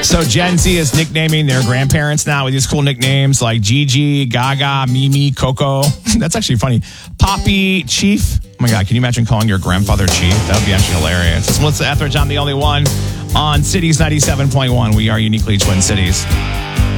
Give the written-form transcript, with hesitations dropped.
So Gen Z is nicknaming their grandparents now with these cool nicknames like Gigi, Gaga, Mimi, Coco. That's actually funny. Poppy, Chief. Oh my God, can you imagine calling your grandfather Chief? That would be actually hilarious. It's Melissa Etheridge, I'm the only one on Cities 97.1. We are uniquely Twin Cities.